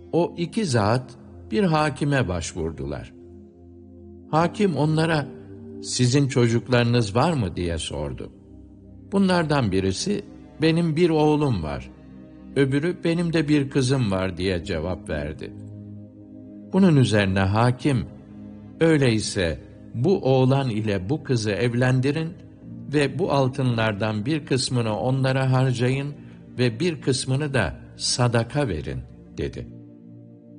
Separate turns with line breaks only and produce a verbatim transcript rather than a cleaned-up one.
O iki zat bir hakime başvurdular. Hakim onlara, sizin çocuklarınız var mı diye sordu. Bunlardan birisi, benim bir oğlum var, öbürü benim de bir kızım var diye cevap verdi. Bunun üzerine hakim, öyleyse bu oğlan ile bu kızı evlendirin ve bu altınlardan bir kısmını onlara harcayın ve bir kısmını da sadaka verin dedi.